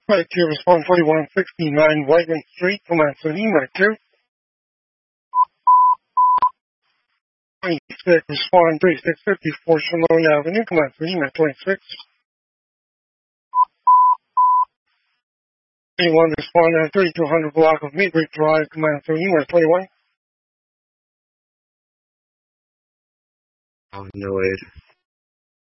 Right to respond 4169 Whiteman Street, Command City, right to. 26, respond 3654 Shimone Avenue, Command City, right 26. 21, respond at 3200 block of Meatbreak Drive, Command City, right 21. Oh, no, Ed.